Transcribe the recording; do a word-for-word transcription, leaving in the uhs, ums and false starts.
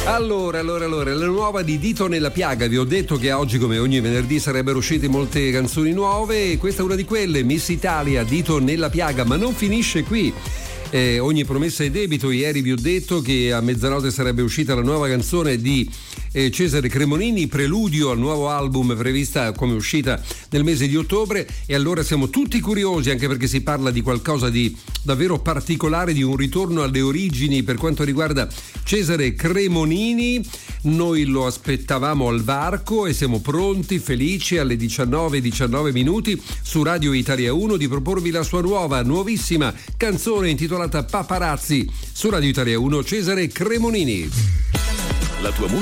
Allora, allora, allora, la nuova di Dito nella piaga. Vi ho detto che oggi, come ogni venerdì, sarebbero uscite molte canzoni nuove e questa è una di quelle, Miss Italia, Dito nella piaga, ma non finisce qui. Eh, ogni promessa è debito. Ieri vi ho detto che a mezzanotte sarebbe uscita la nuova canzone di eh, Cesare Cremonini, preludio al nuovo album prevista come uscita nel mese di ottobre, e allora siamo tutti curiosi, anche perché si parla di qualcosa di davvero particolare, di un ritorno alle origini per quanto riguarda Cesare Cremonini. Noi lo aspettavamo al varco e siamo pronti, felici, alle diciannove e diciannove minuti su Radio Italia uno di proporvi la sua nuova, nuovissima canzone intitolata Paparazzi su Radio Italia uno, Cesare Cremonini. La tua